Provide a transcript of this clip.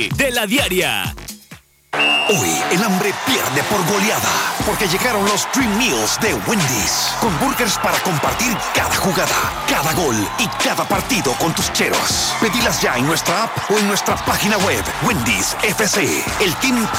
de la diaria. Hoy el hambre pierde por goleada, porque llegaron los Dream Meals de Wendy's, con burgers para compartir cada jugada, cada gol y cada partido con tus cheros. Pedilas ya en nuestra app o en nuestra página web. Wendy's FC, el team